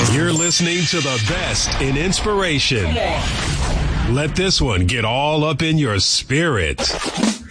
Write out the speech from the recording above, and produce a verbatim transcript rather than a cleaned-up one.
You're listening to the best in inspiration. Let this one get all up in your spirit.